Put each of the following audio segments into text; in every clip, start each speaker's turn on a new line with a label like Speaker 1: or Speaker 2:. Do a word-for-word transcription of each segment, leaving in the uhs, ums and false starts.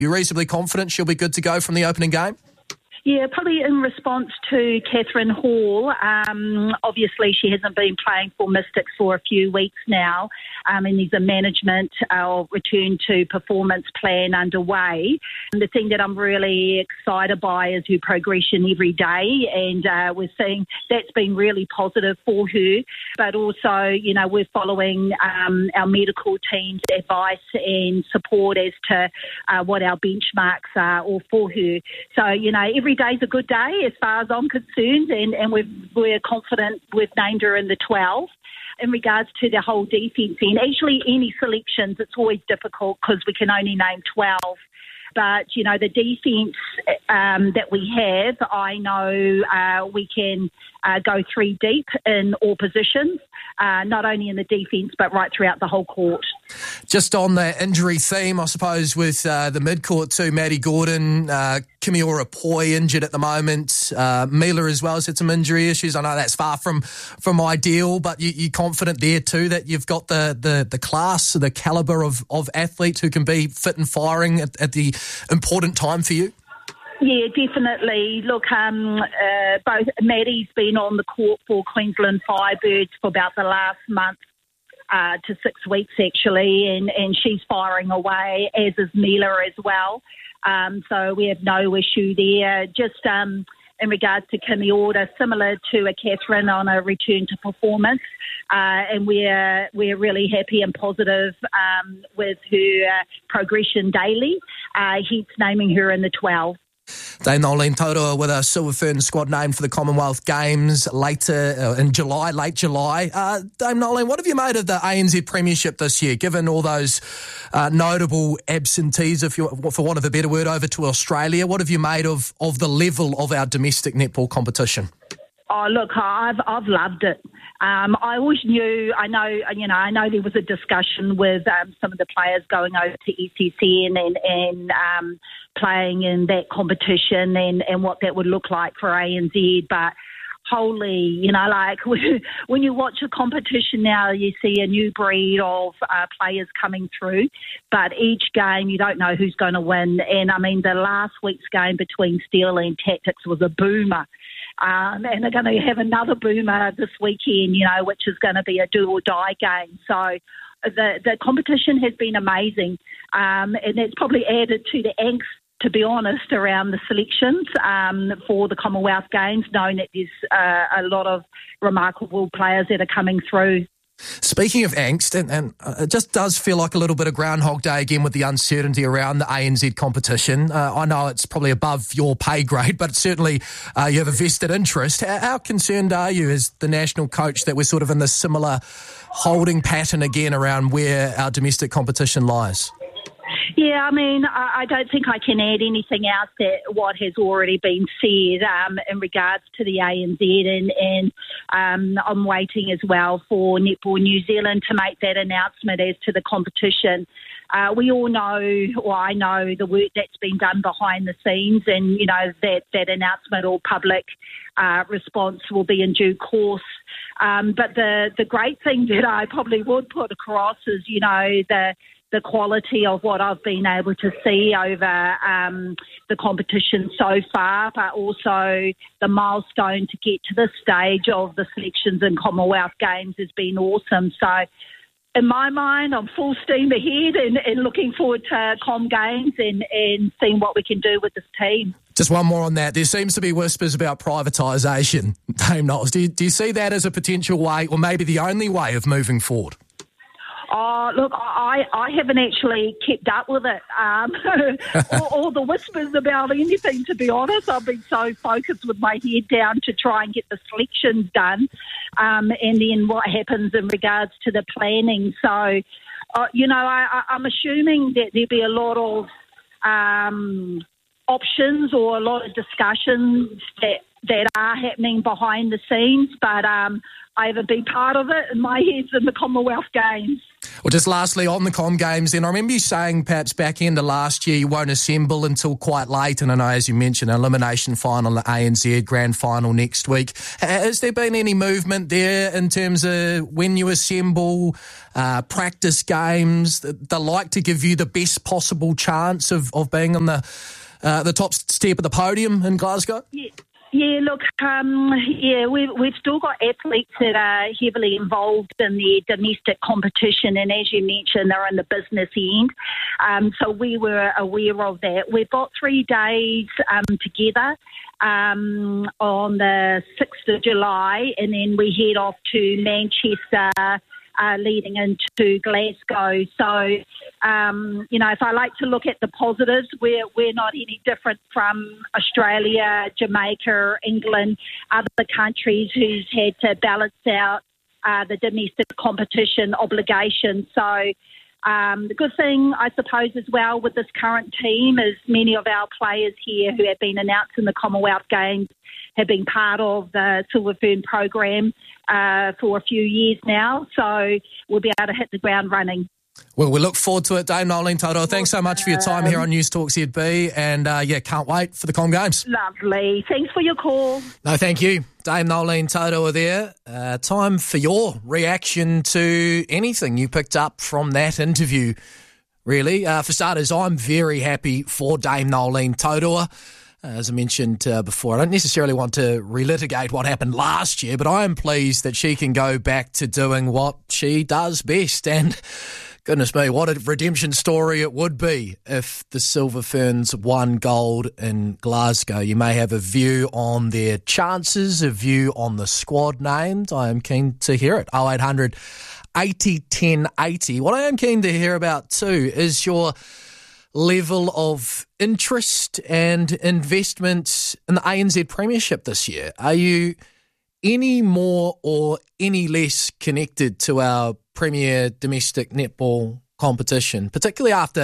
Speaker 1: You're reasonably confident she'll be good to go from the opening game?
Speaker 2: Yeah, probably in response to Catherine Hall. Um, obviously, she hasn't been playing for Mystics for a few weeks now, um, and there's a management uh, return to performance plan underway. And the thing that I'm really excited by is her progression every day, and uh, we're seeing that's been really positive for her. But also, you know, we're following um, our medical team's advice and support as to uh, what our benchmarks are all for her. So, you know, every day's a good day as far as I'm concerned, and, and we've, we're confident we've named her in the twelve. In regards to the whole defence end, actually any selections, it's always difficult because we can only name twelve. But, you know, the defence um, that we have, I know uh, we can uh, go three deep in all positions, uh, not only in the defence but right throughout the whole court.
Speaker 1: Just on the injury theme, I suppose, with uh, the mid-court too, Maddie Gordon, uh, Kimiora Poi injured at the moment, uh, Mila as well has had some injury issues. I know that's far from from ideal, but you, you're confident there too that you've got the the, the class, the calibre of, of athletes who can be fit and firing at, at the important time for you?
Speaker 2: Yeah, definitely. Look, um, uh, both Maddie's been on the court for Queensland Firebirds for about the last month uh, to six weeks actually, and, and she's firing away, as is Mila as well. Um, so we have no issue there. Just um, in regards to Kimiora, similar to a Catherine on a return to performance, uh, and we're we're really happy and positive um, with her uh, progression daily. Uh, he's naming her in the twelve.
Speaker 1: Dame Noeline Taurua with a Silver Fern squad named for the Commonwealth Games later uh, in July, late July. Uh, Dame Noeline, what have you made of the A N Z Premiership this year, given all those uh, notable absentees, if you, for want of a better word, over to Australia? What have you made of, of the level of our domestic netball competition?
Speaker 2: Oh, look, I've I've loved it. Um, I always knew, I know, you know, I know there was a discussion with um, some of the players going over to S S N and, and um, playing in that competition and, and what that would look like for A N Z, but holy, you know, like when you watch a competition now, you see a new breed of uh, players coming through, but each game you don't know who's going to win. And I mean, the last week's game between Steel and Tactics was a boomer. Um, and they're going to have another boomer this weekend, you know, which is going to be a do or die game. So the the competition has been amazing, um, and that's probably added to the angst, to be honest, around the selections um, for the Commonwealth Games, knowing that there's uh, a lot of remarkable players that are coming through.
Speaker 1: Speaking of angst, and, and uh, it just does feel like a little bit of Groundhog Day again with the uncertainty around the A N Z competition. Uh, I know it's probably above your pay grade, but certainly uh, you have a vested interest. How, how concerned are you as the national coach that we're sort of in this similar holding pattern again around where our domestic competition lies?
Speaker 2: Yeah, I mean, I don't think I can add anything else to what has already been said um, in regards to the A N Z, and, and um, I'm waiting as well for Netball New Zealand to make that announcement as to the competition. Uh, we all know, or I know, the work that's been done behind the scenes, and, you know, that, that announcement or public uh, response will be in due course. Um, but the, the great thing that I probably would put across is, you know, the the quality of what I've been able to see over um, the competition so far, but also the milestone to get to this stage of the selections in Commonwealth Games has been awesome. So in my mind, I'm full steam ahead and, and looking forward to Com Games and, and seeing what we can do with this team.
Speaker 1: Just one more on that. There seems to be whispers about privatisation, Dame Knowles. Do you, do you see that as a potential way, or maybe the only way, of moving forward?
Speaker 2: Oh, look, I, I haven't actually kept up with it. Um, all, all the whispers about anything, to be honest. I've been so focused with my head down to try and get the selections done, um, and then what happens in regards to the planning. So, uh, you know, I, I, I'm assuming that there'll be a lot of um, options or a lot of discussions that, that are happening behind the scenes, but um, I haven't been part of it, and my head's in the Commonwealth Games.
Speaker 1: Well, just lastly, on the Com Games then, I remember you saying perhaps back end of last year you won't assemble until quite late, and I know, as you mentioned, an elimination final, the A N Z Grand Final next week. Has there been any movement there in terms of when you assemble, uh, practice games, they like to give you the best possible chance of, of being on the, uh, the top step of the podium in Glasgow?
Speaker 2: Yeah. Yeah, look, um, yeah, we've, we've still got athletes that are heavily involved in their domestic competition, and as you mentioned, they're in the business end. Um, so we were aware of that. We've got three days um, together um, on the sixth of July, and then we head off to Manchester Uh, leading into Glasgow. So, um, you know, if I like to look at the positives, we're, we're not any different from Australia, Jamaica, England, other countries who's had to balance out uh, the domestic competition obligations. So um, the good thing, I suppose, as well with this current team is many of our players here who have been announced in the Commonwealth Games have been part of the Silver Fern program uh, for a few years now, so we'll be able to hit the ground running.
Speaker 1: Well, we look forward to it. Dame Noeline Tautoa, thanks so much for your time here on News Talk Z B, and uh, yeah, can't wait for the Com Games.
Speaker 2: Lovely. Thanks for your call.
Speaker 1: No, thank you. Dame Noeline Tautoa there. Uh, time for your reaction to anything you picked up from that interview, really. Uh, for starters, I'm very happy for Dame Noeline Tautoa. As I mentioned uh, before, I don't necessarily want to relitigate what happened last year, but I am pleased that she can go back to doing what she does best. And goodness me, what a redemption story it would be if the Silver Ferns won gold in Glasgow. You may have a view on their chances, a view on the squad named. I am keen to hear it. oh eight hundred eighty ten eighty. What I am keen to hear about too is your level of interest and investment in the A N Z Premiership this year. Are you any more or any less connected to our premier domestic netball competition, particularly after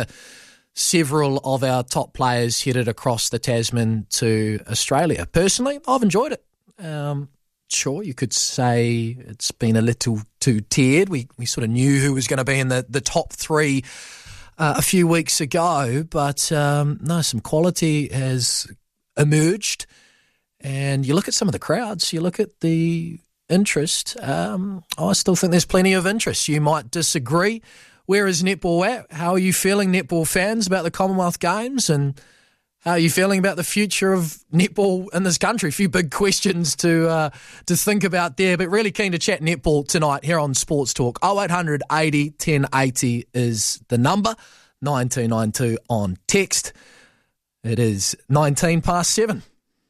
Speaker 1: several of our top players headed across the Tasman to Australia? Personally, I've enjoyed it. Um, sure, you could say it's been a little too tiered. We we sort of knew who was going to be in the, the top three Uh, a few weeks ago, but um, no, some quality has emerged. And you look at some of the crowds, you look at the interest. Um, I still think there's plenty of interest. You might disagree. Where is netball at? How are you feeling, netball fans, about the Commonwealth Games? And how are you feeling about the future of netball in this country? A few big questions to uh, to think about there, but really keen to chat netball tonight here on Sports Talk. oh eight hundred eighty ten eighty is the number, nine two nine two on text. It is nineteen past seven.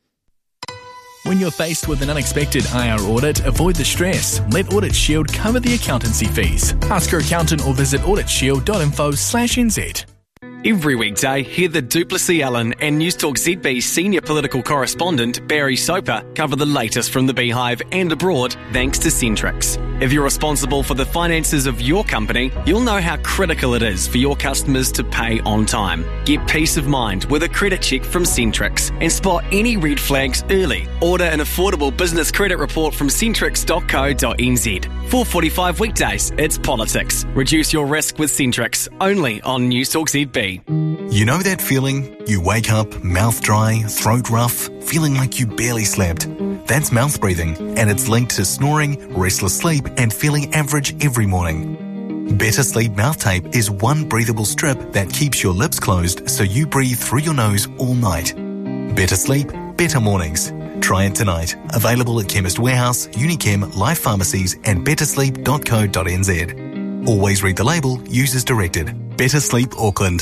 Speaker 3: When you're faced with an unexpected I R audit, avoid the stress. Let Audit Shield cover the accountancy fees. Ask your accountant or visit auditshield.info slash nz.
Speaker 4: Every weekday, hear the Duplessis Allen and News Talk Z B senior political correspondent Barry Soper cover the latest from the Beehive and abroad thanks to Centrix. If you're responsible for the finances of your company, you'll know how critical it is for your customers to pay on time. Get peace of mind with a credit check from Centrix and spot any red flags early. Order an affordable business credit report from centrix dot co dot n z. four forty-five weekdays, it's politics. Reduce your risk with Centrix, only on News Talk Z B.
Speaker 5: You know that feeling? You wake up, mouth dry, throat rough, feeling like you barely slept. That's mouth breathing, and it's linked to snoring, restless sleep, and feeling average every morning. Better Sleep Mouth Tape is one breathable strip that keeps your lips closed so you breathe through your nose all night. Better sleep, better mornings. Try it tonight. Available at Chemist Warehouse, Unichem, Life Pharmacies, and better sleep dot co dot n z. Always read the label, use as directed. Better Sleep Auckland.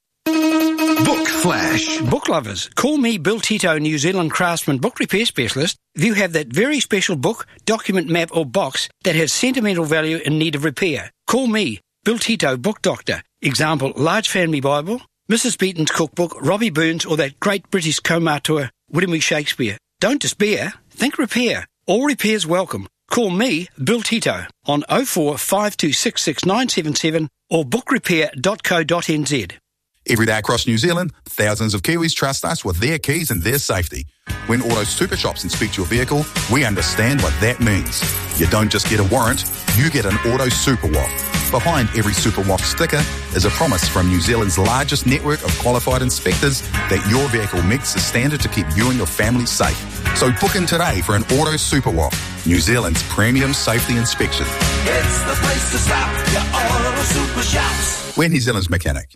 Speaker 6: Book Flash. Book lovers, call me Bill Tito, New Zealand craftsman book repair specialist. If you have that very special book, document, map or box that has sentimental value in need of repair, call me, Bill Tito, book doctor. Example, Large Family Bible, Missus Beaton's cookbook, Robbie Burns, or that great British co-auteur, William E. Shakespeare. Don't despair, think repair. All repairs welcome. Call me, Bill Tito, on oh four five two six six nine seven seven or book repair dot co dot n z.
Speaker 7: Every day across New Zealand, thousands of Kiwis trust us with their keys and their safety. When Auto Super Shops inspect your vehicle, we understand what that means. You don't just get a warrant, you get an Auto Super W A P. Behind every Super W A F sticker is a promise from New Zealand's largest network of qualified inspectors that your vehicle meets the standard to keep you and your family safe. So book in today for an Auto Super W A F, New Zealand's premium safety inspection.
Speaker 8: It's the place to stop, your Auto Super Shops.
Speaker 7: We're New Zealand's mechanic.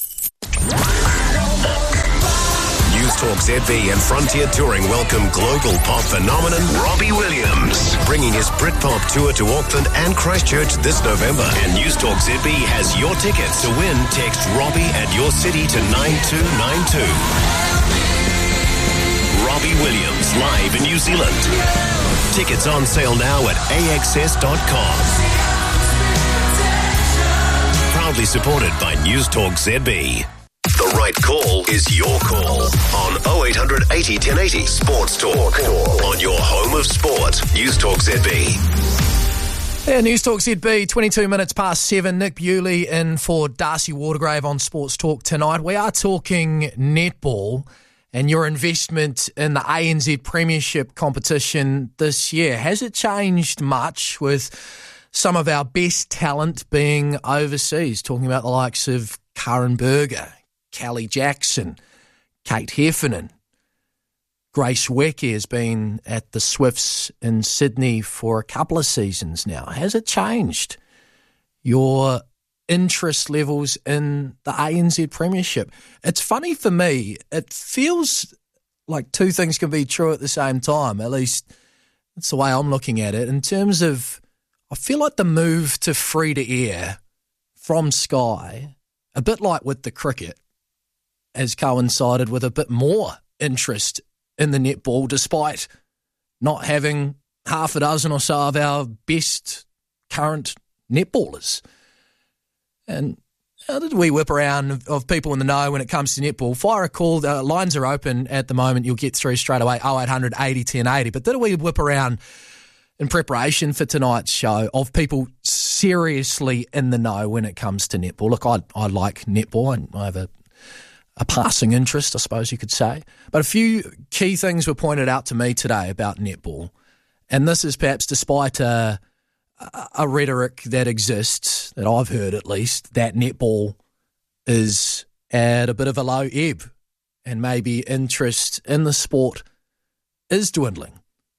Speaker 9: News Talk Z B and Frontier Touring welcome global pop phenomenon Robbie Williams, bringing his Britpop tour to Auckland and Christchurch this November. And News Talk Z B has your tickets. To win, text Robbie at your city to nine two nine two. Robbie Williams live in New Zealand. Tickets on sale now at A X S dot com. Proudly supported by News Talk Z B. The right call is your call on oh eight hundred eighty ten eighty Sports Talk on your home of sport. News Talk Z B.
Speaker 1: Yeah, News Talk Z B, twenty-two minutes past seven. Nick Bewley in for Darcy Watergrave on Sports Talk tonight. We are talking netball and your investment in the A N Z Premiership competition this year. Has it changed much with some of our best talent being overseas? Talking about the likes of Karen Berger, Callie Jackson, Kate Heffernan. Grace Weke has been at the Swifts in Sydney for a couple of seasons now. Has it changed your interest levels in the A N Z Premiership? It's funny for me. It feels like two things can be true at the same time. At least that's the way I'm looking at it. In terms of, I feel like the move to free-to-air from Sky, a bit like with the cricket, has coincided with a bit more interest in the netball, despite not having half a dozen or so of our best current netballers. And how did we whip around of, of people in the know when it comes to netball? Fire a call. The lines are open at the moment. You'll get through straight away, oh eight hundred eighty ten eighty. But did we whip around in preparation for tonight's show of people seriously in the know when it comes to netball? Look, I, I like netball. I have a a passing interest, I suppose you could say. But a few key things were pointed out to me today about netball. And this is perhaps despite a, a rhetoric that exists, that I've heard at least, that netball is at a bit of a low ebb and maybe interest in the sport is dwindling.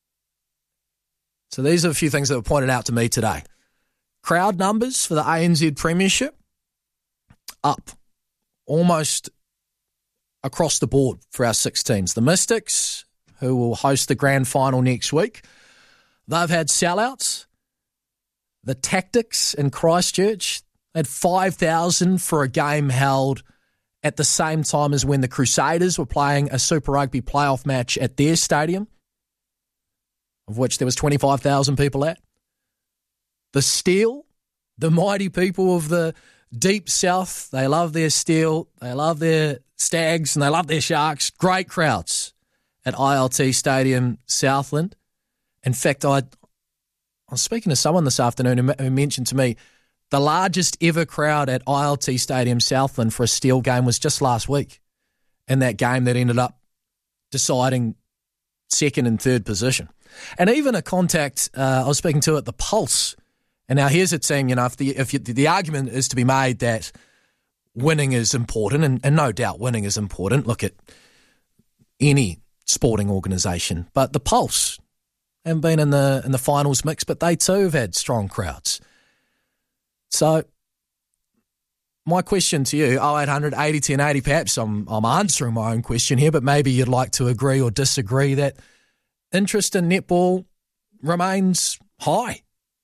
Speaker 1: So these are a few things that were pointed out to me today. Crowd numbers for the A N Z Premiership, up almost across the board for our six teams. The Mystics, who will host the grand final next week, they've had sellouts. The Tactics in Christchurch had five thousand for a game held at the same time as when the Crusaders were playing a Super Rugby playoff match at their stadium, of which there was twenty-five thousand people at. The Steel, the mighty people of the Deep South, they love their Steel, they love their Stags, and they love their Sharks. Great crowds at I L T Stadium, Southland. In fact, I, I was speaking to someone this afternoon who, who mentioned to me the largest ever crowd at I L T Stadium, Southland for a Steel game was just last week, in that game that ended up deciding second and third position. And even a contact uh, I was speaking to at the Pulse, and now here's it saying, you know, if the if you, the argument is to be made that winning is important, and, and no doubt winning is important. Look at any sporting organisation. But the Pulse haven't been in the in the finals mix, but they too have had strong crowds. So my question to you, oh eight hundred eighty ten eighty, perhaps I'm, I'm answering my own question here, but maybe you'd like to agree or disagree that interest in netball remains high.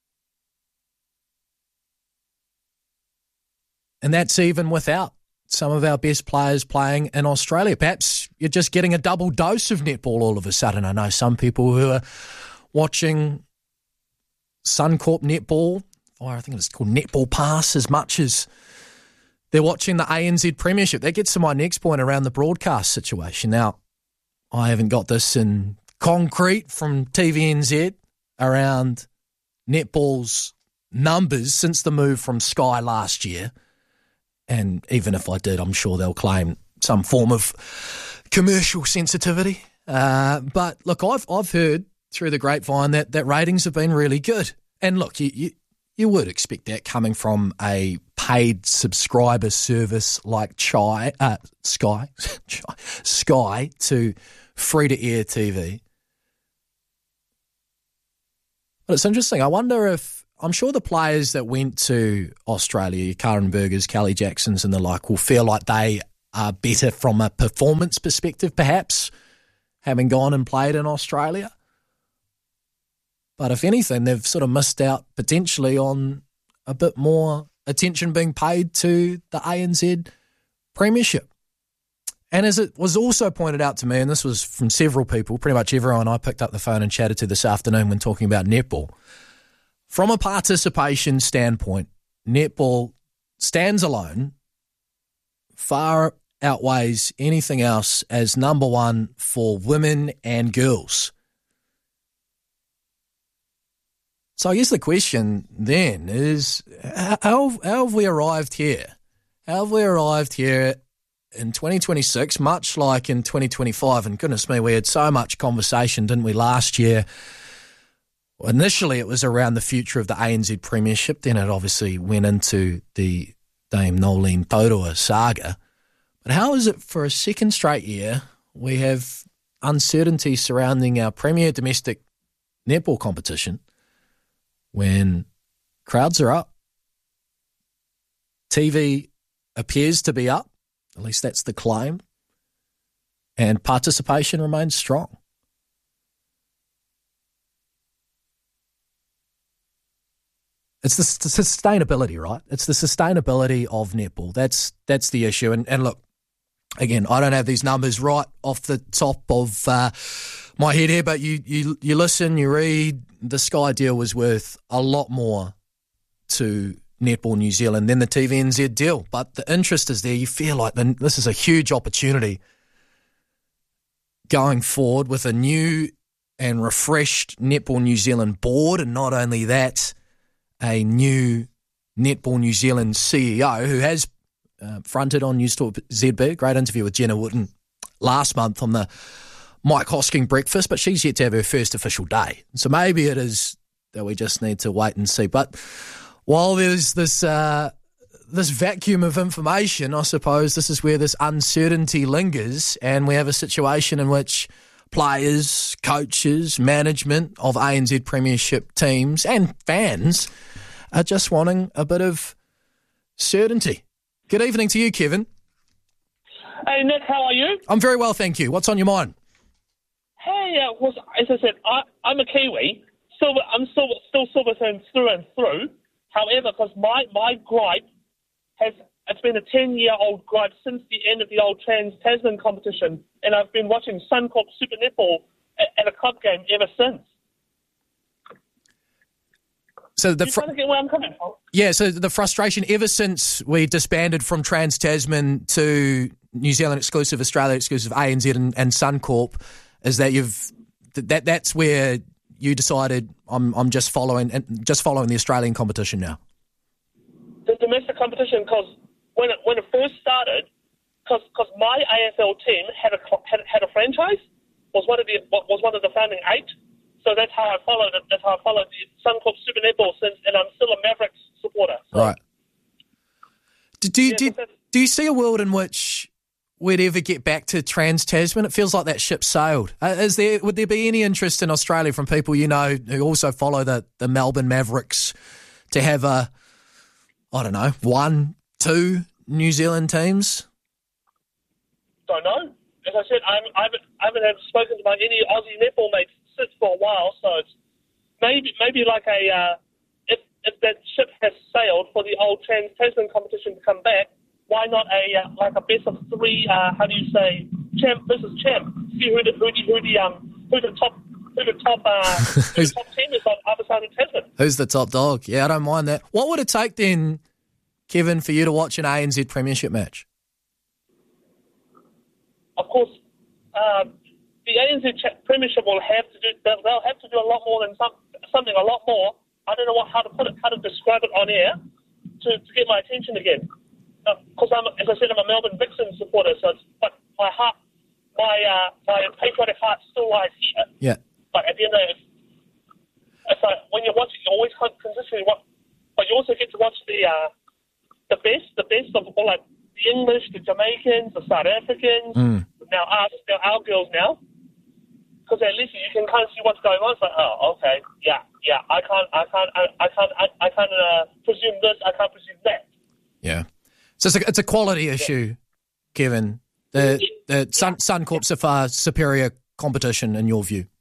Speaker 1: And that's even without some of our best players playing in Australia. Perhaps you're just getting a double dose of netball all of a sudden. I know some people who are watching Suncorp netball, or I think it's called Netball Pass, as much as they're watching the A N Z Premiership. That gets to my next point around the broadcast situation. Now, I haven't got this in concrete from T V N Z around netball's numbers since the move from Sky last year. And even if I did, I'm sure they'll claim some form of commercial sensitivity. Uh, but look, I've I've heard through the grapevine that, that ratings have been really good. And look, you, you you would expect that coming from a paid subscriber service like Chai, uh, Sky, Sky to free-to-air T V. But it's interesting. I wonder if, I'm sure the players that went to Australia, Karen Bergers, Kelly Jacksons and the like, will feel like they are better from a performance perspective, perhaps, having gone and played in Australia. But if anything, they've sort of missed out potentially on a bit more attention being paid to the A N Z Premiership. And as it was also pointed out to me, and this was from several people, pretty much everyone I picked up the phone and chatted to this afternoon when talking about netball, from a participation standpoint, netball stands alone, far outweighs anything else as number one for women and girls. So I guess the question then is, how, how have we arrived here? How have we arrived here in twenty twenty-six, much like in twenty twenty-five? And goodness me, we had so much conversation, didn't we, last year? Well, initially, it was around the future of the A N Z Premiership. Then it obviously went into the Dame Nolene Taurua saga. But how is it for a second straight year we have uncertainty surrounding our premier domestic netball competition when crowds are up, T V appears to be up, at least that's the claim, and participation remains strong? It's the sustainability, right? It's the sustainability of netball. That's that's the issue. And, and look, again, I don't have these numbers right off the top of uh, my head here, but you, you you listen, you read, the Sky deal was worth a lot more to Netball New Zealand than the T V N Z deal. But the interest is there. You feel like the, this is a huge opportunity going forward with a new and refreshed Netball New Zealand board, and not only that, a new Netball New Zealand C E O who has uh, fronted on News Talk Z B. Great interview with Jenna Wooten last month on the Mike Hosking breakfast, but she's yet to have her first official day. So maybe it is that we just need to wait and see. But while there's this uh, this vacuum of information, I suppose this is where this uncertainty lingers, and we have a situation in which players, coaches, management of A N Z Premiership teams and fans are just wanting a bit of certainty. Good evening to you, Kevin.
Speaker 10: Hey, Nick, how are you?
Speaker 1: I'm very well, thank you. What's on your mind?
Speaker 10: Hey, uh, well, as I said, I, I'm a Kiwi. Silver, I'm still still Silverton through and through. However, because my, my gripe has, it's been a ten-year-old gripe since the end of the old Trans-Tasman competition, and I've been watching Suncorp Super Netball at, at a club game ever since.
Speaker 1: So the
Speaker 10: you trying to get where I'm coming from?
Speaker 1: Yeah, so the frustration ever since we disbanded from Trans-Tasman to New Zealand exclusive, Australia exclusive, A N Z and, and Suncorp, is that you've that that's where you decided I'm I'm just following just following the Australian competition now.
Speaker 10: The domestic competition, because when it when it first started, because my A F L team had a had, had a franchise, was one of the was one of the founding eight. So that's how I followed it. That's how I followed the Suncorp Super Netball since, and I'm still a Mavericks supporter. So. Right.
Speaker 1: Do, do,
Speaker 10: yeah,
Speaker 1: do, do you see a world in which we'd ever get back to Trans-Tasman? It feels like that ship sailed. Uh, is there would there be any interest in Australia from people you know who also follow the, the Melbourne Mavericks to have a, I don't know, one, two New Zealand teams?
Speaker 10: Don't know. As I said, I'm, I haven't I haven't spoken to my any Aussie netball mates since for a while, so it's maybe maybe like a uh, if if that ship has sailed for the old Trans-Tasman competition to come back, why not a uh, like a best of three? Uh, how do you say champ versus champ? See who the who the, who the um who the top who the top uh who the top team is on the other side of Tasman.
Speaker 1: Who's the top dog? Yeah, I don't mind that. What would it take then, Kevin, for you to watch an A N Z Premiership match?
Speaker 10: Of course, uh, the A N Z Premiership will have to do. They'll, they'll have to do a lot more than some, something a lot more. I don't know what, how to put it, how to describe it on air to, to get my attention again. Because uh, I'm, as I said, I'm a Melbourne Vixen supporter, so it's, but my heart, my uh, my patriotic heart still lies here.
Speaker 1: Yeah.
Speaker 10: But at the end of the day, it's, it's like when you're watching, you always consistently watch, but you also get to watch the uh, the best, the best of all, like the English, the Jamaicans, the South Africans.
Speaker 1: Mm.
Speaker 10: Now us, now our girls now, because at least you can kind of see what's going on. It's like, oh, okay, yeah, yeah. I can't, I can't, I, I can't, I, I can't uh, presume this. I can't presume that.
Speaker 1: Yeah. So it's a, it's a quality issue, Kevin. The the Sun, Suncorp's a far superior competition in your view.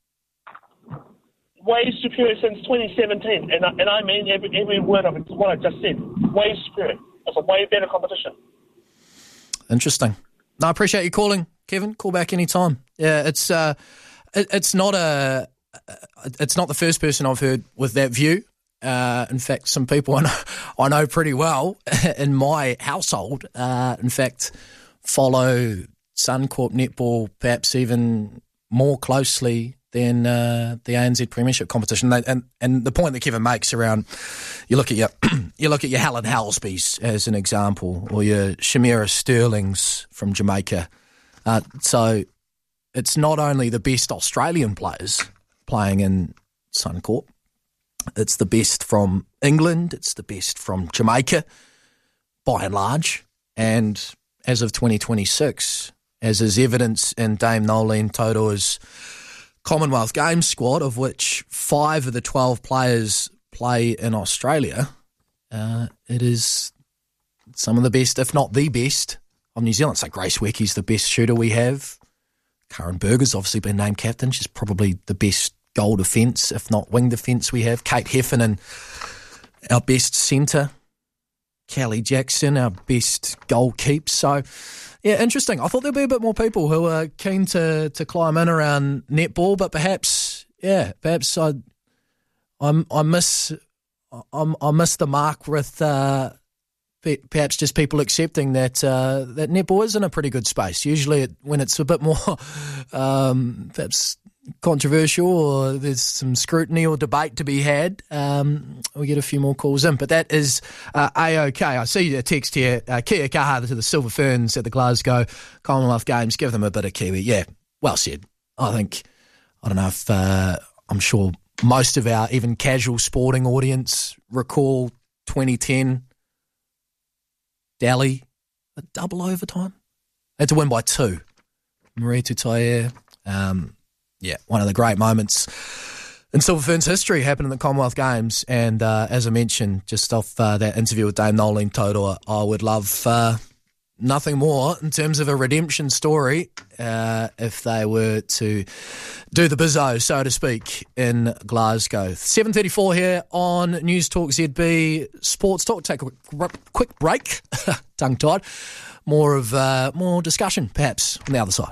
Speaker 10: Way superior since twenty seventeen, and I, and I mean every every word of it, what I just said. Way superior. It's a way better competition.
Speaker 1: Interesting. No, I appreciate you calling, Kevin. Call back anytime. Yeah, it's uh, it, it's not a, it's not the first person I've heard with that view. Uh, in fact, some people I know, I know pretty well in my household, uh, in fact, follow Suncorp netball perhaps even more closely than uh, the A N Z Premiership competition. They, and and the point that Kevin makes around, you look at your you look at your Helen Halsby's as an example, or your Shamira Sterlings from Jamaica. Uh, so it's not only the best Australian players playing in Suncorp. It's the best from England. It's the best from Jamaica, by and large. And as of twenty twenty-six, as is evidence in Dame Nolene Tautoa's Commonwealth Games squad, of which five of the twelve players play in Australia, uh, it is some of the best, if not the best, of New Zealand. So Grace Wecky's the best shooter we have. Karen Berger's obviously been named captain. She's probably the best goal defence, if not wing defence we have. Kate Heffernan, our best centre. Callie Jackson, our best goal keep. So, yeah, interesting. I thought there'd be a bit more people who are keen to, to climb in around netball, but perhaps, yeah, perhaps I I'm, I miss I'm, I miss the mark with uh, perhaps just people accepting that uh, that netball is in a pretty good space. Usually it, when it's a bit more um, perhaps controversial or there's some scrutiny or debate to be had, um, we get a few more calls in. But that is uh, A-OK. I see a text here, uh, kia kaha to the Silver Ferns at the Glasgow Commonwealth Games. Give them a bit of Kiwi. Yeah, well said. I think, I don't know if, uh, I'm sure most of our even casual sporting audience recall twenty ten Delhi, a double overtime. They had to win by two. Maria Tutaia, um, yeah, one of the great moments in Silver Ferns history happened in the Commonwealth Games. And uh, as I mentioned, just off uh, that interview with Dame Nolene Tautoa, I would love uh, nothing more in terms of a redemption story uh, if they were to do the bizzo, so to speak, in Glasgow. seven thirty-four here on News Talk Z B Sports Talk. Take a quick, quick break, tongue-tied. More of uh, more discussion, perhaps, on the other side.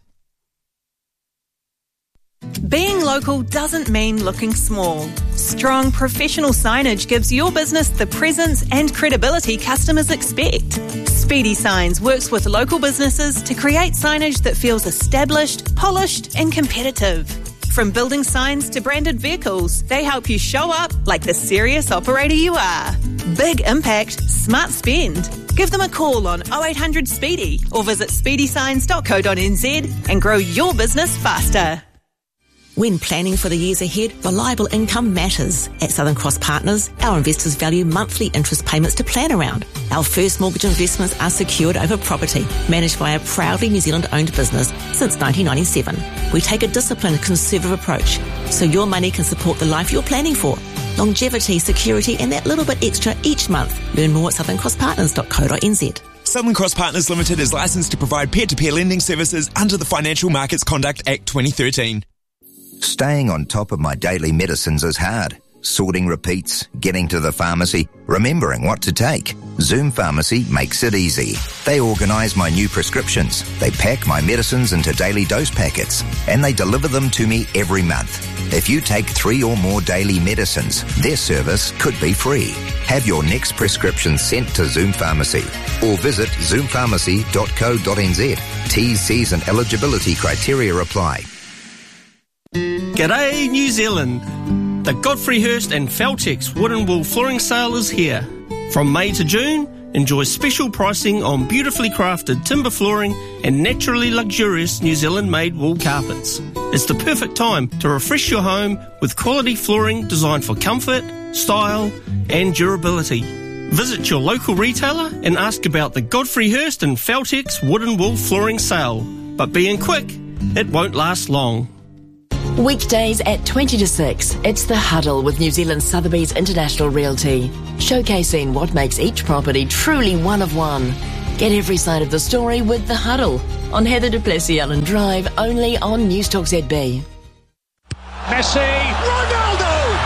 Speaker 11: Being local doesn't mean looking small. Strong professional signage gives your business the presence and credibility customers expect. Speedy Signs works with local businesses to create signage that feels established, polished and competitive. From building signs to branded vehicles, they help you show up like the serious operator you are. Big impact, smart spend. Give them a call on oh eight hundred Speedy or visit speedy signs dot co dot n z and grow your business faster.
Speaker 12: When planning for the years ahead, reliable income matters. At Southern Cross Partners, our investors value monthly interest payments to plan around. Our first mortgage investments are secured over property, managed by a proudly New Zealand-owned business since nineteen ninety-seven. We take a disciplined, conservative approach, so your money can support the life you're planning for. Longevity, security, and that little bit extra each month. Learn more at southern cross partners dot co dot n z.
Speaker 13: Southern Cross Partners Limited is licensed to provide peer-to-peer lending services under the Financial Markets Conduct Act twenty thirteen.
Speaker 14: Staying on top of my daily medicines is hard. Sorting repeats, getting to the pharmacy, remembering what to take. Zoom Pharmacy makes it easy. They organise my new prescriptions. They pack my medicines into daily dose packets, and they deliver them to me every month. If you take three or more daily medicines, their service could be free. Have your next prescription sent to Zoom Pharmacy or visit zoom pharmacy dot co dot n z. T's, C's and eligibility criteria apply.
Speaker 15: G'day New Zealand. The Godfrey Hirst and Feltex Wooden Wool Flooring Sale is here. From May to June, Enjoy special pricing on beautifully crafted timber flooring and naturally luxurious New Zealand-made wool carpets. It's the perfect time to refresh your home with quality flooring designed for comfort, style and durability. Visit your local retailer and ask about the Godfrey Hirst and Feltex Wood and Wool Flooring Sale. But being quick, it won't last long.
Speaker 16: Weekdays at twenty to six, it's The Huddle with New Zealand Sotheby's International Realty, showcasing what makes each property truly one of one. Get every side of the story with The Huddle on Heather du Plessis-Allen Drive, only on Newstalk Z B.
Speaker 17: Messi, Ronaldo!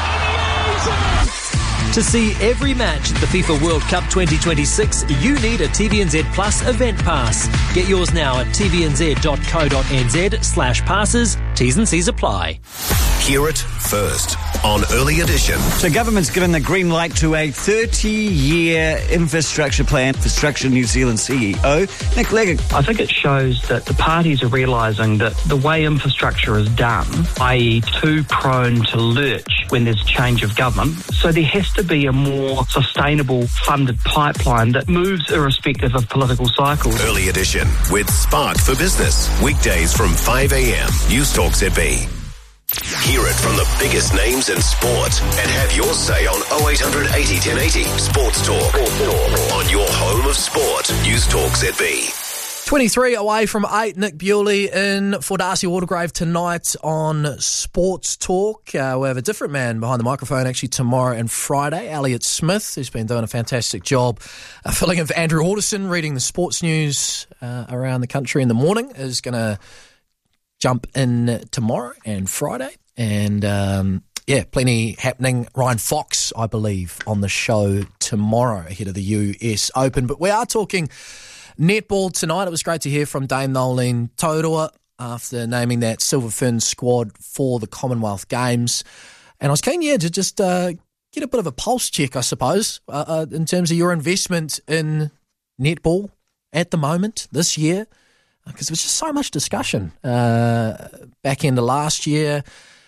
Speaker 18: To see every match at the FIFA World Cup twenty twenty-six, you need a T V N Z Plus event pass. Get yours now at tvnz.co.nz slash passes. T's and C's apply.
Speaker 9: Hear it first on Early Edition.
Speaker 19: So government's given the green light to a thirty-year infrastructure plan. Infrastructure New Zealand C E O, Nick Leggett.
Speaker 20: I think it shows that the parties are realising that the way infrastructure is done, that is too prone to lurch when there's change of government. So there has to be a more sustainable funded pipeline that moves irrespective of political cycles.
Speaker 9: Early Edition with Spark for Business. Weekdays from five a.m. Newstalk Z B. Hear it from the biggest names in sport and have your say on oh eight hundred eighty ten eighty Sports Talk. On your home of sport, Newstalk Z B.
Speaker 1: twenty-three away from eight, Nick Bewley in for Darcy Watergrave tonight on Sports Talk. Uh, we have a different man behind the microphone actually tomorrow and Friday, Elliot Smith, who's been doing a fantastic job uh, filling in for Andrew Alderson, reading the sports news uh, around the country in the morning, is going to jump in tomorrow and Friday. And, um, yeah, plenty happening. Ryan Fox, I believe, on the show tomorrow ahead of the U S Open. But we are talking netball tonight. It was great to hear from Dame Nolene Taurua after naming that Silver Fern squad for the Commonwealth Games. And I was keen, yeah, to just uh, get a bit of a pulse check, I suppose, uh, uh, in terms of your investment in netball at the moment, this year. Because there was just so much discussion uh, back end of last year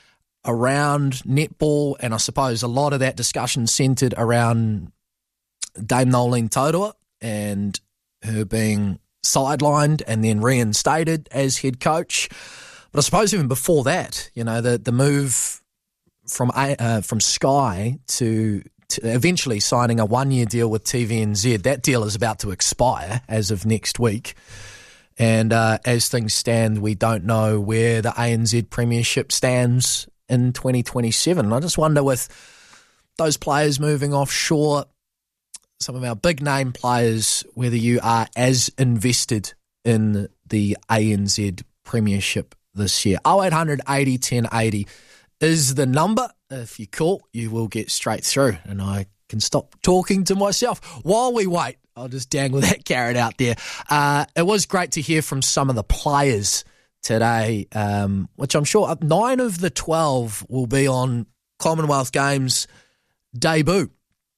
Speaker 1: around netball, and I suppose a lot of that discussion centred around Dame Nolene Taurua and her being sidelined and then reinstated as head coach. But I suppose even before that, you know, the the move from uh, from Sky to, to eventually signing a one-year deal with T V N Z, that deal is about to expire as of next week. And uh, as things stand, we don't know where the A N Z Premiership stands in twenty twenty-seven. And I just wonder, with those players moving offshore, some of our big name players, whether you are as invested in the A N Z Premiership this year. oh eight hundred eighty ten eighty is the number. If you call, you will get straight through. And I can stop talking to myself while we wait. I'll just dangle that carrot out there. Uh, it was great to hear from some of the players today, um, which I'm sure nine of the twelve will be on Commonwealth Games debut.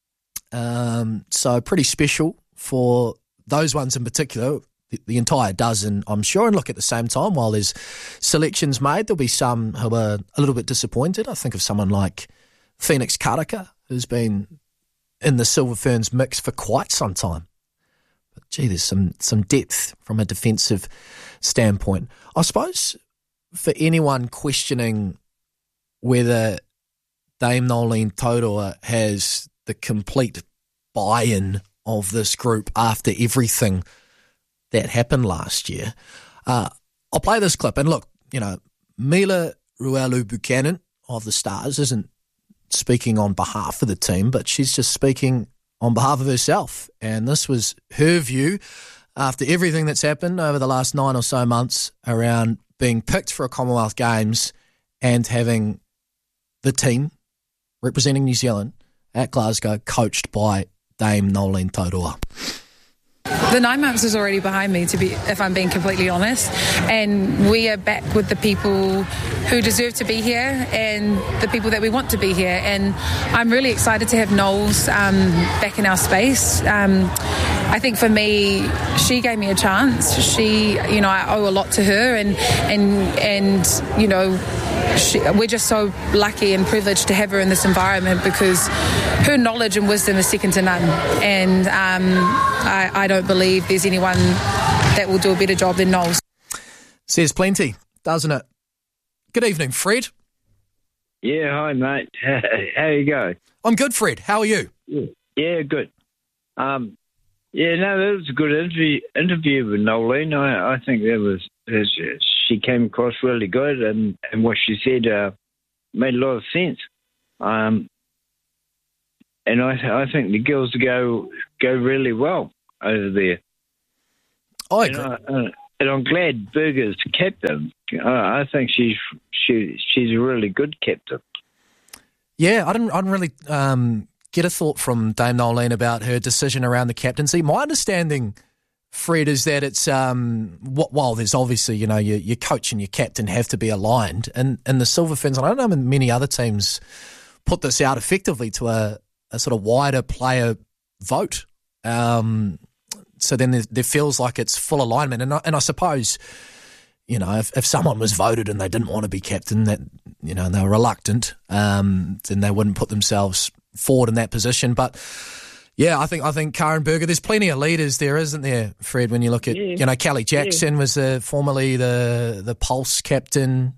Speaker 1: Um, so pretty special for those ones in particular, the, the entire dozen, I'm sure. And look, at the same time, while there's selections made, there'll be some who are a little bit disappointed. I think of someone like Phoenix Karaka, who's been in the Silver Ferns mix for quite some time. But gee, there's some, some depth from a defensive standpoint. I suppose for anyone questioning whether Dame Nolene Taurua has the complete buy-in of this group after everything that happened last year, uh, I'll play this clip. And look, you know, Mila Ruelu-Buchanan of the Stars isn't speaking on behalf of the team, but she's just speaking on behalf of herself. And this was her view after everything that's happened over the last nine or so months around being picked for a Commonwealth Games and having the team representing New Zealand at Glasgow coached by Dame Nolene Taurua.
Speaker 21: The nine months is already behind me, to be, if I'm being completely honest, and we are back with the people who deserve to be here and the people that we want to be here, and I'm really excited to have Knowles um, back in our space. Um, I think for me, she gave me a chance. She, you know, I owe a lot to her, and and and you know, she, we're just so lucky and privileged to have her in this environment because her knowledge and wisdom is second to none. And um, I, I don't believe there's anyone that will do a better job than Noel.
Speaker 1: Says plenty, doesn't it? Good evening, Fred.
Speaker 2: Yeah, hi, mate. How you go?
Speaker 1: I'm good, Fred. How are you?
Speaker 2: Yeah, yeah good. Um, yeah, no, that was a good interview, interview with Nolene. I, I think that was, she came across really good, and, and what she said uh, made a lot of sense. Um, and I, I think the girls go go really well over there.
Speaker 1: I agree.
Speaker 2: And, I, and I'm glad Berger's captain. I, I think she's she she's a really good captain.
Speaker 1: Yeah, I didn't I didn't really um, get a thought from Dame Nolene about her decision around the captaincy. My understanding, Fred, is that it's um, while there's obviously, you know, your, your coach and your captain have to be aligned, and, and the Silver Ferns, and I don't know if many other teams put this out effectively to a, a sort of wider player vote. Um, so then there, there feels like it's full alignment, and I, and I suppose, you know, if, if someone was voted and they didn't want to be captain, that, you know, and they were reluctant, um, then they wouldn't put themselves forward in that position. But yeah, I think I think Karen Berger, there's plenty of leaders there, isn't there, Fred? When you look at, yeah. you know, Kelly Jackson yeah. was the, formerly the the Pulse captain.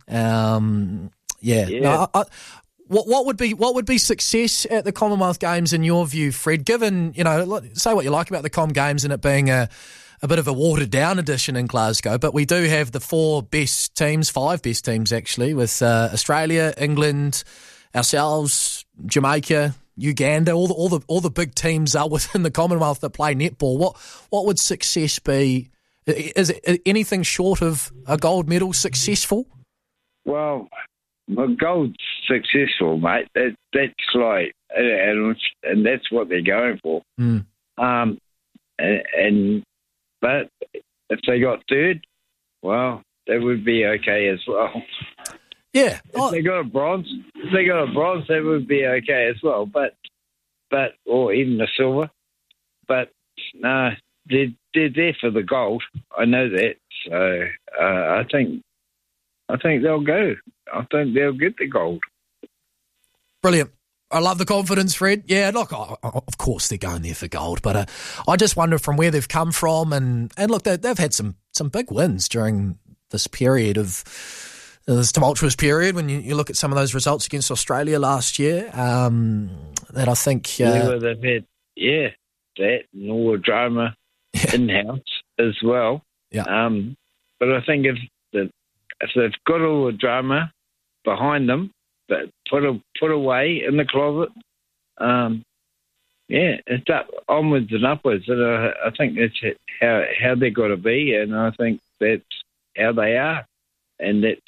Speaker 1: Um, yeah,
Speaker 2: yeah.
Speaker 1: No, I, I, what what would be what would be success at the Commonwealth Games in your view, Fred? Given, you know, say what you like about the Com Games and it being a a bit of a watered-down edition in Glasgow, but we do have the four best teams, five best teams actually, with uh, Australia, England, ourselves, Jamaica, Uganda. All the all the all the big teams are within the Commonwealth that play netball. What what would success be? Is it anything short of a gold medal successful?
Speaker 2: Well, a gold's successful, mate. That that's like, and, and that's what they're going for.
Speaker 1: Mm.
Speaker 2: Um, and. and But if they got third, well, that would be okay as well.
Speaker 1: Yeah.
Speaker 2: If oh. they got a bronze, if they got a bronze, that would be okay as well. But, but or even a silver. But no, nah, they're they're there for the gold. I know that. So uh, I think I think they'll go. I think they'll get the gold.
Speaker 1: Brilliant. I love the confidence, Fred. Yeah, look, of course they're going there for gold, but uh, I just wonder from where they've come from, and, and look, they've had some, some big wins during this period of uh, this tumultuous period. When you, you look at some of those results against Australia last year, um, that I think uh,
Speaker 2: yeah, well, they've had yeah that and all the drama yeah. in house as well.
Speaker 1: Yeah,
Speaker 2: um, but I think if the, if they've got all the drama behind them, but put a, put away in the closet. Um, yeah, it's up, onwards and upwards, and I, I think that's how how they've got to be, and I think that's how they are, and that's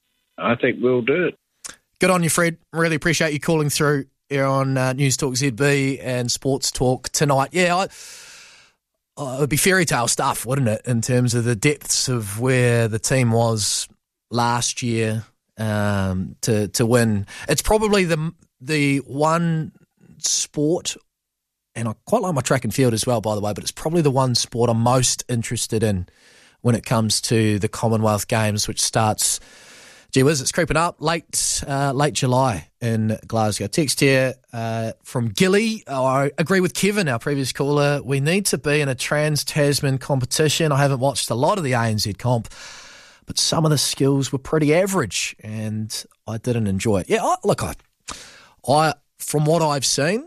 Speaker 2: I think we'll do it.
Speaker 1: Good on you, Fred. Really appreciate you calling through here on uh, News Talk Z B and Sports Talk tonight. Yeah, I, oh, it would be fairy tale stuff, wouldn't it, in terms of the depths of where the team was last year. Um, to to win, it's probably the the one sport, and I quite like my track and field as well, by the way. But it's probably the one sport I'm most interested in when it comes to the Commonwealth Games, which starts, gee whiz, it's creeping up late uh, late July in Glasgow. Text here uh, from Gilly. Oh, I agree with Kevin, our previous caller. We need to be in a Trans-Tasman competition. I haven't watched a lot of the A N Z comp, but some of the skills were pretty average, and I didn't enjoy it. Yeah, I, look, I, I from what I've seen,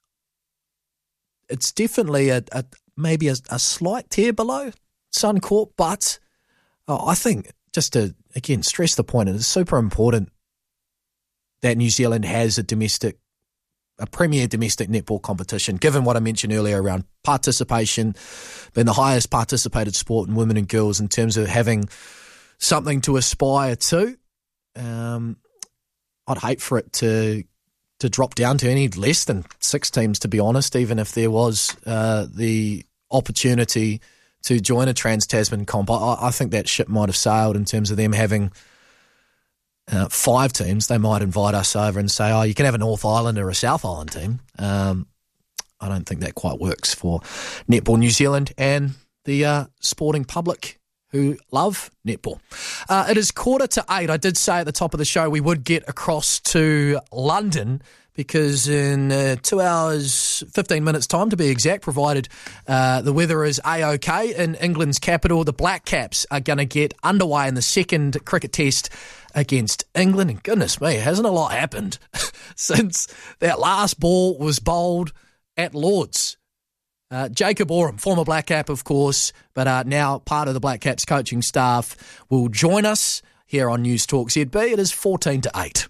Speaker 1: it's definitely a, a maybe a, a slight tier below Suncorp, but oh, I think just to again stress the point, it's super important that New Zealand has a domestic, a premier domestic netball competition. Given what I mentioned earlier around participation, being the highest participated sport in women and girls in terms of having something to aspire to. Um, I'd hate for it to to drop down to any less than six teams, to be honest, even if there was uh, the opportunity to join a Trans-Tasman comp. I, I think that ship might have sailed in terms of them having uh, five teams. They might invite us over and say, oh, you can have a North Island or a South Island team. Um, I don't think that quite works for Netball New Zealand and the uh, sporting public who love netball. Uh, it is quarter to eight. I did say at the top of the show we would get across to London because in uh, two hours, fifteen minutes time to be exact, provided uh, the weather is A-OK in England's capital, the Black Caps are going to get underway in the second cricket test against England. And goodness me, hasn't a lot happened since that last ball was bowled at Lord's. Uh, Jacob Oram, former Black Cap, of course, but uh, now part of the Black Caps coaching staff, will join us here on News Talk Z B. It is fourteen to eight.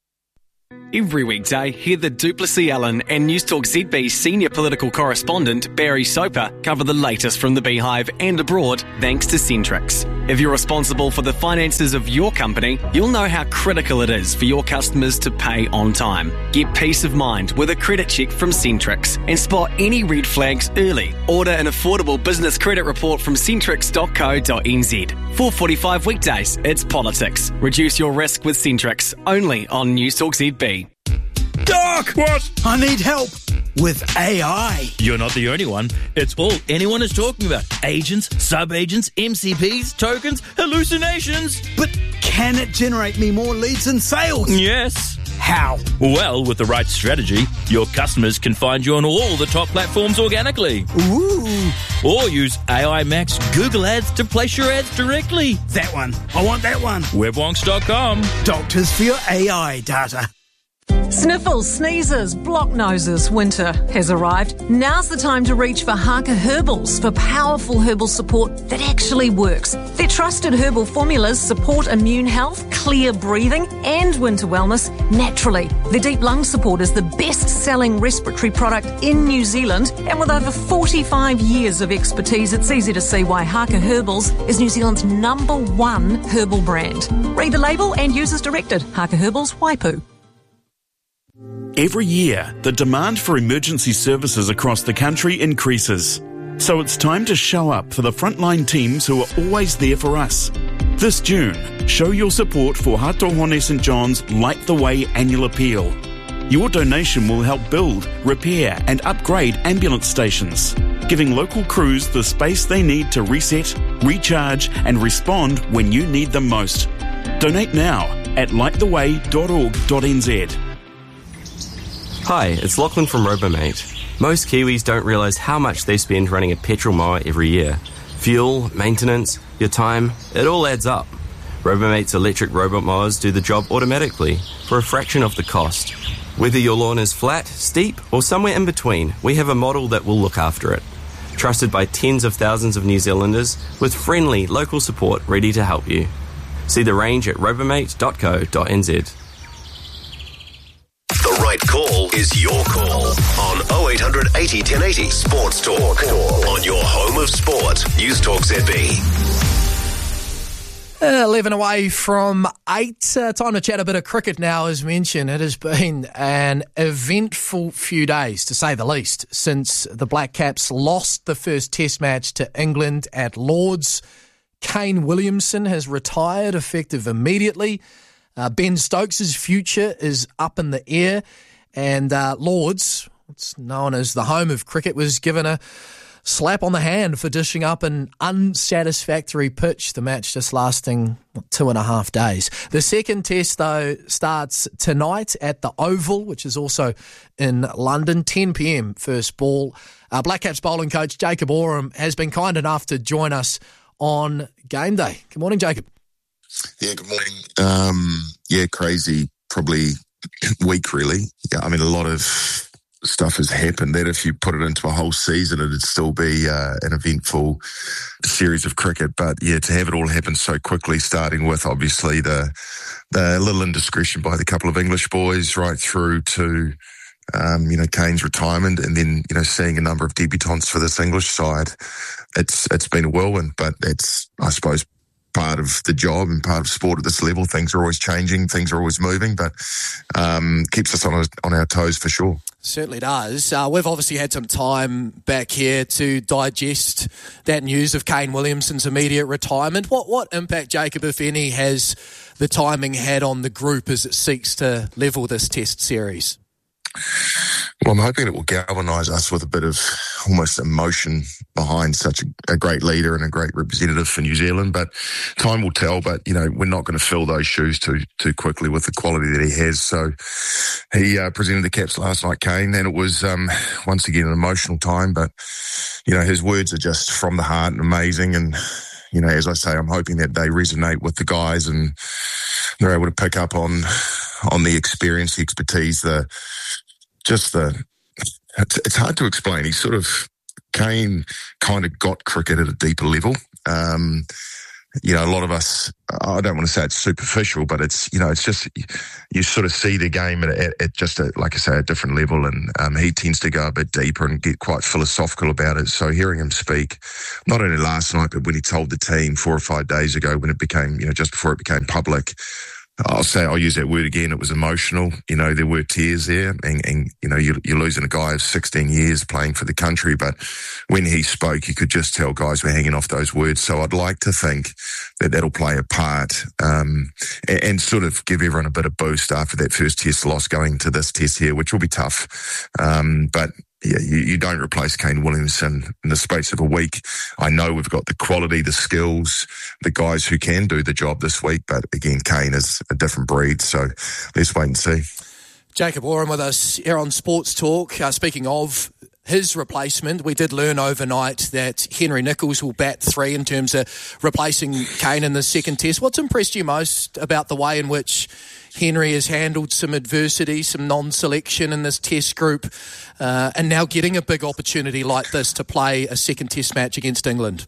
Speaker 4: Every weekday, hear the Duplessis Allen and News Talk Z B senior political correspondent Barry Soper cover the latest from the Beehive and abroad thanks to Centrix. If you're responsible for the finances of your company, you'll know how critical it is for your customers to pay on time. Get peace of mind with a credit check from Centrix and spot any red flags early. Order an affordable business credit report from centrix dot co dot n z. four forty-five weekdays, it's politics. Reduce your risk with Centrix, only on News Talk Z B.
Speaker 3: Doc! What? I need help with A I. You're not the only one. It's all anyone is talking about. Agents, sub-agents, M C Ps, tokens, hallucinations. But can it generate me more leads and sales? Yes. How? Well, with the right strategy, your customers can find you on all the top platforms organically. Ooh. Or use A I Max Google Ads to place your ads directly. That one. I want that one. webwonks dot com. Doctors for your A I data.
Speaker 22: Sniffles, sneezes, block noses, winter has arrived. Now's the time to reach for Haka Herbals for powerful herbal support that actually works. Their trusted herbal formulas support immune health, clear breathing and winter wellness naturally. Their deep lung support is the best-selling respiratory product in New Zealand, and with over forty-five years of expertise, it's easy to see why Haka Herbals is New Zealand's number one herbal brand. Read the label and use as directed. Haka Herbals, Waipu.
Speaker 23: Every year, the demand for emergency services across the country increases. So it's time to show up for the frontline teams who are always there for us. This June, show your support for Hatohone St John's Light the Way annual appeal. Your donation will help build, repair and upgrade ambulance stations, giving local crews the space they need to reset, recharge and respond when you need them most. Donate now at light the way dot org dot n z.
Speaker 24: Hi, it's Lachlan from Robomate. Most Kiwis don't realise how much they spend running a petrol mower every year. Fuel, maintenance, your time, it all adds up. Robomate's electric robot mowers do the job automatically for a fraction of the cost. Whether your lawn is flat, steep or somewhere in between, we have a model that will look after it. Trusted by tens of thousands of New Zealanders with friendly local support ready to help you. See the range at robomate dot co dot n z.
Speaker 9: The right call is your call on oh eight hundred eighty ten eighty Sports Talk on your home of sport. News Talk Z B.
Speaker 1: Uh, eleven away from eight. Uh, time to chat a bit of cricket now, as mentioned. It has been an eventful few days, to say the least, since the Black Caps lost the first test match to England at Lord's. Kane Williamson has retired effective immediately. Uh, Ben Stokes' future is up in the air, and uh, Lord's, what's known as the home of cricket, was given a slap on the hand for dishing up an unsatisfactory pitch, the match just lasting two and a half days. The second test, though, starts tonight at the Oval, which is also in London, ten p.m. first ball. Uh, Black Caps bowling coach Jacob Oram has been kind enough to join us on game day. Good morning, Jacob.
Speaker 25: Yeah, good morning. Um, yeah, crazy, probably week, really. Yeah, I mean, a lot of stuff has happened that if you put it into a whole season, it'd still be uh, an eventful series of cricket. But yeah, to have it all happen so quickly, starting with obviously the the little indiscretion by the couple of English boys right through to, um, you know, Kane's retirement, and then, you know, seeing a number of debutants for this English side. It's It's been a whirlwind, but that's, I suppose, part of the job and part of sport at this level. Things are always changing, things are always moving, but um, keeps us on our, on our toes for sure.
Speaker 1: Certainly does. Uh, we've obviously had some time back here to digest that news of Kane Williamson's immediate retirement. What what impact, Jacob, if any, has the timing had on the group as it seeks to level this test series?
Speaker 25: Well, I'm hoping it will galvanise us with a bit of almost emotion behind such a, a great leader and a great representative for New Zealand. But time will tell. But, you know, we're not going to fill those shoes too too quickly with the quality that he has. So he uh, presented the caps last night, Kane, and it was, um, once again, an emotional time. But, you know, his words are just from the heart and amazing. And, you know, as I say, I'm hoping that they resonate with the guys and they're able to pick up on on the experience, the expertise, the just the, it's, it's hard to explain. He sort of, Kane kind of got cricket at a deeper level. Um, you know, a lot of us, I don't want to say it's superficial, but it's, you know, it's just, you sort of see the game at, at, at just, a, like I say, a different level. And um, he tends to go a bit deeper and get quite philosophical about it. So hearing him speak, not only last night, but when he told the team four or five days ago when it became, you know, just before it became public, I'll say, I'll use that word again, it was emotional. You know, there were tears there and, and you know, you're, you're losing a guy of sixteen years playing for the country. But when he spoke, you could just tell guys were hanging off those words. So I'd like to think that that'll play a part um, and, and sort of give everyone a bit of boost after that first test loss going to this test here, which will be tough. Um, but yeah, you, you don't replace Kane Williamson in the space of a week. I know we've got the quality, the skills, the guys who can do the job this week, but again, Kane is a different breed, so let's wait and see.
Speaker 1: Jacob Oram with us here on Sports Talk. Uh, speaking of his replacement, we did learn overnight that Henry Nicholls will bat three in terms of replacing Kane in the second test. What's impressed you most about the way in which Henry has handled some adversity, some non-selection in this test group, uh, and now getting a big opportunity like this to play a second test match against England?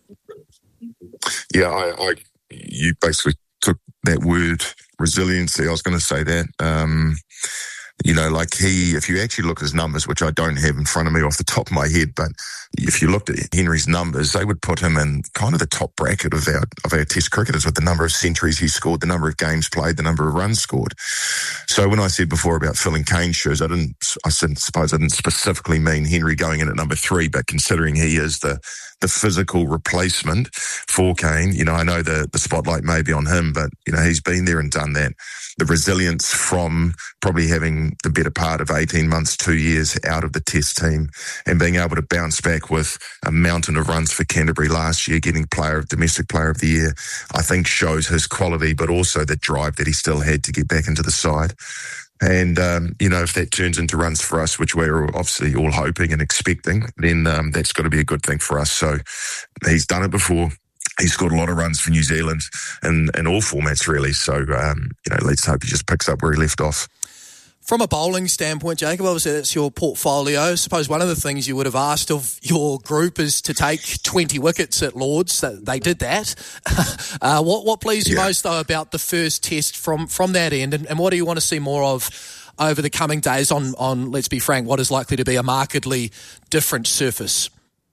Speaker 25: Yeah, I, I you basically took that word, resiliency. I was going to say that. Um, you know, like he, if you actually look at his numbers, which I don't have in front of me off the top of my head, but if you looked at Henry's numbers, they would put him in kind of the top bracket of our of our test cricketers with the number of centuries he scored, the number of games played, the number of runs scored. So when I said before about filling Kane's shoes, I didn't, I suppose I didn't specifically mean Henry going in at number three, but considering he is the the physical replacement for Kane, you know, I know the the spotlight may be on him, but you know, he's been there and done that. The resilience from probably having the better part of eighteen months, two years out of the test team and being able to bounce back with a mountain of runs for Canterbury last year, getting player of domestic player of the year, I think shows his quality, but also the drive that he still had to get back into the side. And, um, you know, if that turns into runs for us, which we're obviously all hoping and expecting, then um, that's got to be a good thing for us. So he's done it before. He scored a lot of runs for New Zealand in, in all formats, really. So, um, you know, let's hope he just picks up where he left off.
Speaker 1: From a bowling standpoint, Jacob, obviously that's your portfolio. I suppose one of the things you would have asked of your group is to take twenty wickets at Lords. They did that. uh, what what pleased you yeah. most, though, about the first test from, from that end? And, and what do you want to see more of over the coming days on, on, let's be frank, what is likely to be a markedly different surface?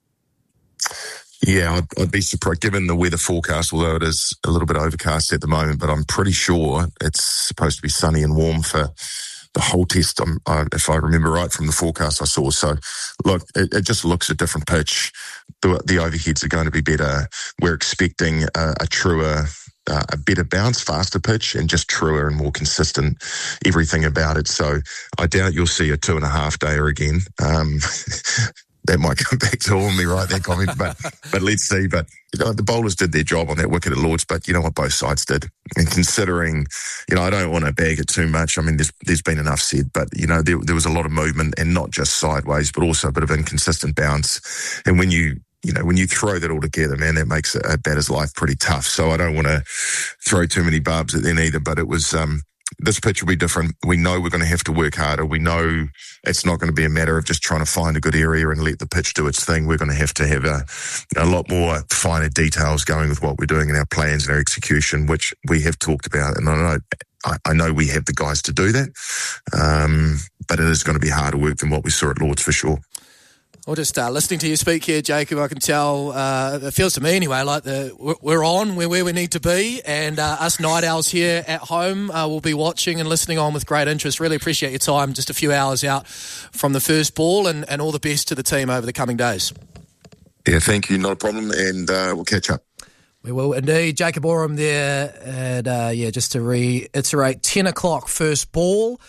Speaker 25: Yeah, I'd, I'd be surprised, given the weather forecast, although it is a little bit overcast at the moment, but I'm pretty sure it's supposed to be sunny and warm for the whole test, um, uh, if I remember right from the forecast I saw. So, look, it, it just looks a different pitch. The, the overheads are going to be better. We're expecting a, a truer, uh, a better bounce, faster pitch, and just truer and more consistent everything about it. So I doubt you'll see a two and a half dayer again. Um, that might come back to haunt me, right, that comment, but but let's see. But you know, the bowlers did their job on that wicket at Lords, but you know what both sides did. And considering, you know, I don't want to bag it too much. I mean, there's there's been enough said, but you know, there, there was a lot of movement, and not just sideways, but also a bit of inconsistent bounce. And when you you know, when you throw that all together, man, that makes a, a batter's life pretty tough. So I don't want to throw too many barbs at them either, but it was um this pitch will be different. We know we're going to have to work harder. We know it's not going to be a matter of just trying to find a good area and let the pitch do its thing. We're going to have to have a, a lot more finer details going with what we're doing in our plans and our execution, which we have talked about. And I know, I, I know we have the guys to do that, um, but it is going to be harder work than what we saw at Lords for sure.
Speaker 1: Well, just uh, listening to you speak here, Jacob, I can tell, uh, it feels to me anyway, like the we're on, we're where we need to be, and uh, us night owls here at home uh, will be watching and listening on with great interest. Really appreciate your time, just a few hours out from the first ball, and, and all the best to the team over the coming days.
Speaker 25: Yeah, thank you, not a problem, and uh, we'll catch up.
Speaker 1: We will indeed. Jacob Oram there, and uh, yeah, just to reiterate, ten o'clock first ball.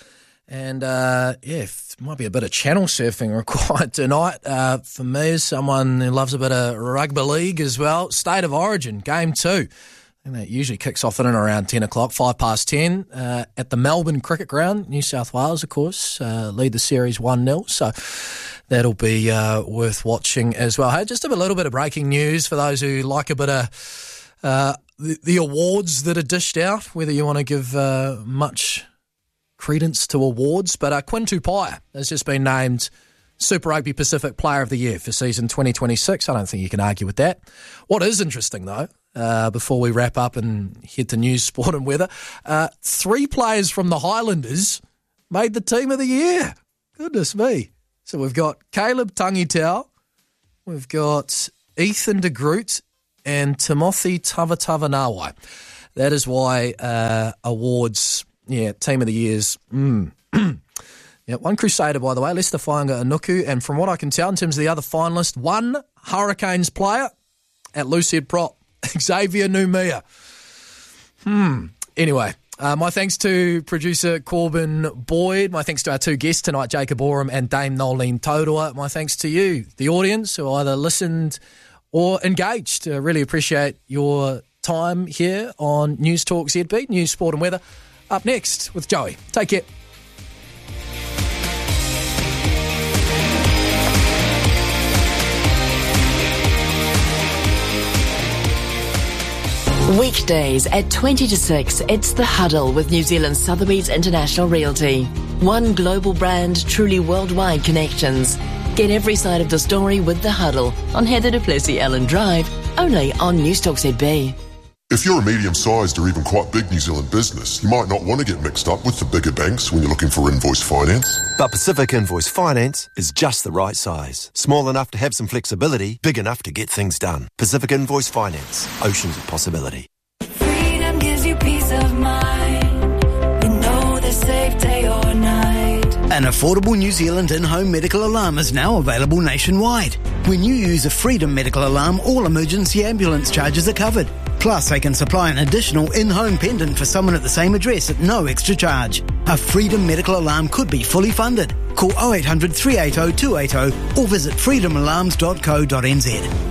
Speaker 1: And, uh, yeah, f- might be a bit of channel surfing required tonight. Uh, for me, as someone who loves a bit of rugby league as well, State of Origin, game two. And that usually kicks off in and around ten o'clock, five past ten, uh, at the Melbourne Cricket Ground, New South Wales, of course, uh, lead the series one nil. So that'll be uh, worth watching as well. Hey, just a little bit of breaking news for those who like a bit of uh, the, the awards that are dished out, whether you want to give uh, much credence to awards. But uh, Quinn Tupaia has just been named Super Rugby Pacific Player of the Year for season twenty twenty-six. I don't think you can argue with that. What is interesting, though, uh, before we wrap up and head to news, sport and weather, uh, three players from the Highlanders made the team of the year. Goodness me. So we've got Caleb Tangitau, we've got Ethan de Groot, and Timothy Tavatavanawai. That is why uh, awards, yeah, team of the years. Mm. Yeah, one Crusader, by the way, Lester Whainga Anuku, and from what I can tell in terms of the other finalists, one Hurricanes player at Loosehead Prop, Xavier Numia. Hmm. Anyway, uh, my thanks to producer Corbin Boyd. My thanks to our two guests tonight, Jacob Oram and Dame Nolene Taudoa. My thanks to you, the audience, who either listened or engaged. I really appreciate your time here on News Talk Z B, News, Sport and Weather. Up next with Joey. Take care.
Speaker 16: Weekdays at twenty to six, it's The Huddle with New Zealand Sotheby's International Realty. One global brand, truly worldwide connections. Get every side of the story with The Huddle on Heather du Plessis-Allen Drive, only on News Talk Z B.
Speaker 5: If you're a medium-sized or even quite big New Zealand business, you might not want to get mixed up with the bigger banks when you're looking for invoice finance.
Speaker 6: But Pacific Invoice Finance is just the right size. Small enough to have some flexibility, big enough to get things done. Pacific Invoice Finance. Oceans of possibility.
Speaker 7: Freedom gives you peace of mind. You know the safe day or night.
Speaker 8: An affordable New Zealand in-home medical alarm is now available nationwide. When you use a Freedom medical alarm, all emergency ambulance charges are covered. Plus, they can supply an additional in-home pendant for someone at the same address at no extra charge. A Freedom medical alarm could be fully funded. Call oh eight hundred, three eight oh, two eight oh or visit freedom alarms dot co dot n z.